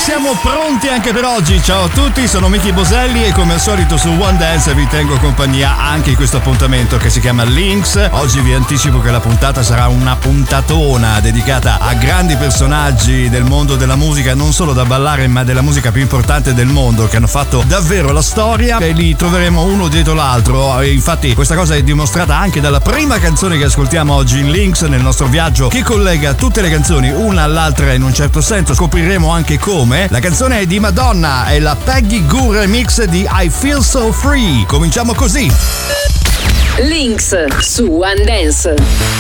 siamo pronti anche per oggi. Ciao a tutti, sono Michi Boselli e come al solito su One Dance vi tengo compagnia anche in questo appuntamento che si chiama Links. Oggi vi anticipo che la puntata sarà una puntatona dedicata a grandi personaggi del mondo della musica, non solo da ballare ma della musica più importante del mondo, che hanno fatto davvero la storia, e li troveremo uno dietro l'altro. E infatti questa cosa è dimostrata anche dalla prima canzone che ascoltiamo oggi in Links, nel nostro viaggio che collega tutte le canzoni una all'altra in un certo senso. Scopriremo anche come. La canzone è di Madonna, è la Peggy Goo remix di I Feel So Free. Cominciamo così. Links su One Dance.